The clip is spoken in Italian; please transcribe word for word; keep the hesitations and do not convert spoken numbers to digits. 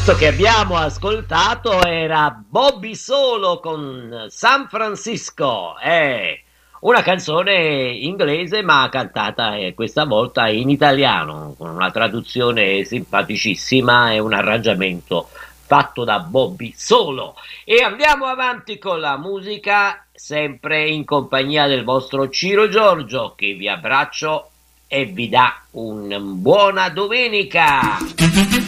Questo che abbiamo ascoltato era Bobby Solo con San Francisco, è una canzone inglese ma cantata eh, questa volta in italiano, con una traduzione simpaticissima e un arrangiamento fatto da Bobby Solo. E andiamo avanti con la musica, sempre in compagnia del vostro Ciro Giorgio, che vi abbraccio e vi dà una buona domenica.